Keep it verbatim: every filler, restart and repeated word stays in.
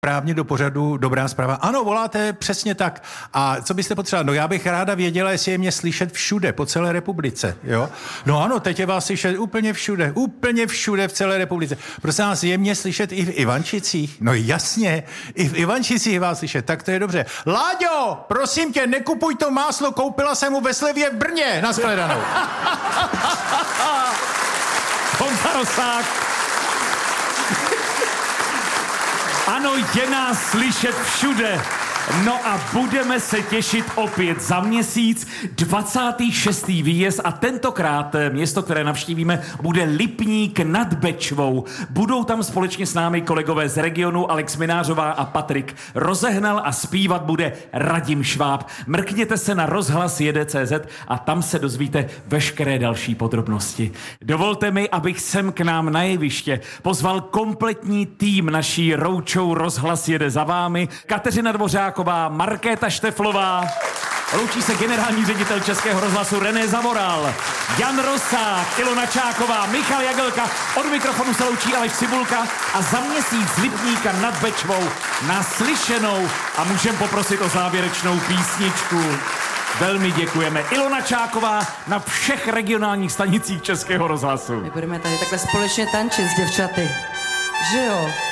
Právně do pořadu Dobrá zpráva. Ano, voláte přesně tak. A co byste potřebovali? No já bych ráda věděla, jestli je mě slyšet všude, po celé republice. Jo? No ano, teď je vás slyšet úplně všude, úplně všude v celé republice. Prosím vás, je mě slyšet i v Ivančicích? No jasně, i v Ivančicích vás slyšet, tak to je dobře. Láďo, prosím tě, nekupuj to máslo, koupila jsem mu ve slevě v Brně, nashledanou. Honza Rosák. Ano, je nás slyšet všude. No a budeme se těšit opět za měsíc, dvacátý šestý výjezd a tentokrát město, které navštívíme, bude Lipník nad Bečvou. Budou tam společně s námi kolegové z regionu Alex Minářová a Patrik Rozehnal a zpívat bude Radim Šváb. Mrkněte se na rozhlas jede tečka cé zet a tam se dozvíte veškeré další podrobnosti. Dovolte mi, abych sem k nám na jeviště pozval kompletní tým naší roadshow Rozhlas jede za vámi. Kateřina Dvořáková, Markéta Šteflová, loučí se generální ředitel Českého rozhlasu René Zavoral, Jan Rosák, Ilona Čáková, Michal Jagelka, od mikrofonu se loučí Aleš Cibulka a za měsíc z Lipníka nad Bečvou naslyšenou a můžeme poprosit o závěrečnou písničku. Velmi děkujeme. Ilona Čáková na všech regionálních stanicích Českého rozhlasu. My budeme tady takhle společně tančit s děvčaty. Že jo?